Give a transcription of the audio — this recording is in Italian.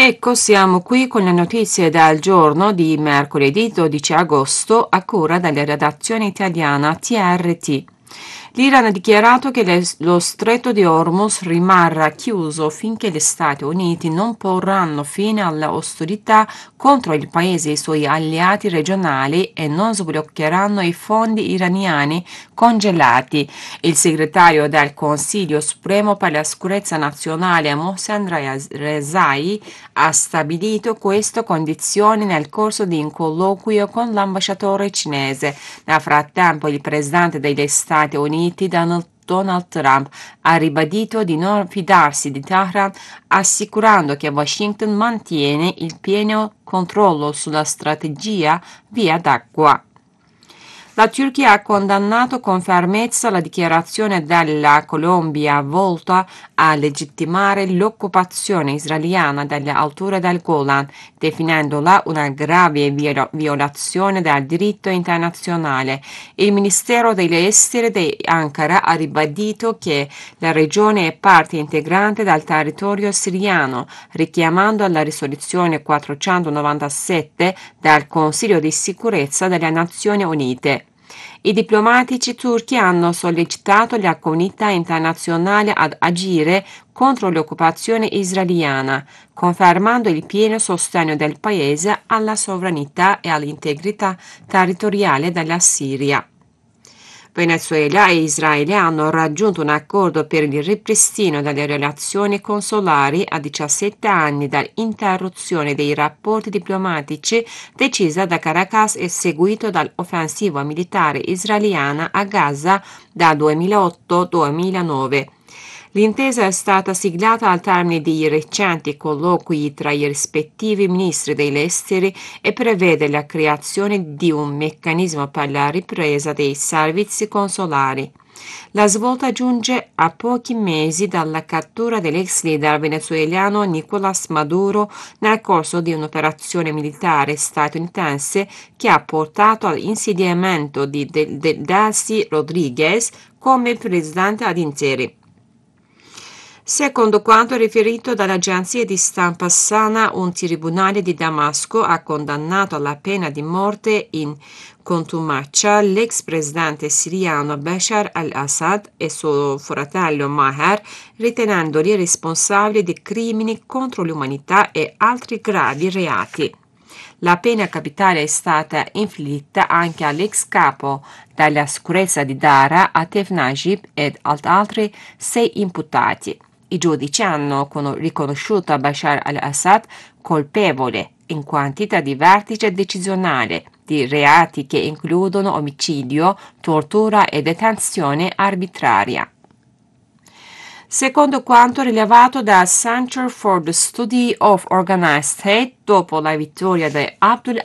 Ecco, siamo qui con le notizie dal giorno di mercoledì 12 agosto a cura della redazione italiana TRT. L'Iran ha dichiarato che lo stretto di Hormuz rimarrà chiuso finché gli Stati Uniti non porranno fine alle ostilità contro il paese e i suoi alleati regionali e non sbloccheranno i fondi iraniani congelati. Il segretario del Consiglio Supremo per la Sicurezza Nazionale Mohsen Rezai ha stabilito queste condizioni nel corso di un colloquio con l'ambasciatore cinese. Nel frattempo, il presidente degli Stati Uniti, Donald Trump, ha ribadito di non fidarsi di Tehran, assicurando che Washington mantiene il pieno controllo sulla strategia via d'acqua. La Turchia ha condannato con fermezza la dichiarazione della Colombia volta a legittimare l'occupazione israeliana delle alture del Golan, definendola una grave violazione del diritto internazionale. Il Ministero degli Esteri di Ankara ha ribadito che la regione è parte integrante del territorio siriano, richiamando alla risoluzione 497 del Consiglio di sicurezza delle Nazioni Unite. I diplomatici turchi hanno sollecitato la comunità internazionale ad agire contro l'occupazione israeliana, confermando il pieno sostegno del paese alla sovranità e all'integrità territoriale della Siria. Venezuela e Israele hanno raggiunto un accordo per il ripristino delle relazioni consolari a 17 anni dall'interruzione dei rapporti diplomatici decisa da Caracas e seguito dall'offensiva militare israeliana a Gaza dal 2008-2009. L'intesa è stata siglata al termine di recenti colloqui tra i rispettivi ministri degli esteri e prevede la creazione di un meccanismo per la ripresa dei servizi consolari. La svolta giunge a pochi mesi dalla cattura dell'ex leader venezuelano Nicolás Maduro nel corso di un'operazione militare statunitense che ha portato all'insediamento di Delcy Rodriguez come presidente ad interi. Secondo quanto riferito dall'agenzia di stampa Sana, un tribunale di Damasco ha condannato alla pena di morte in contumacia l'ex presidente siriano Bashar al-Assad e suo fratello Maher, ritenendoli responsabili di crimini contro l'umanità e altri gravi reati. La pena capitale è stata inflitta anche all'ex capo della sicurezza di Dara, Atef Najib, ed ad altri 6 imputati. I giudici hanno riconosciuto Bashar al-Assad colpevole in quantità di vertice decisionale di reati che includono omicidio, tortura e detenzione arbitraria. Secondo quanto rilevato dal Center for the Study of Organized State, dopo la vittoria di Abdul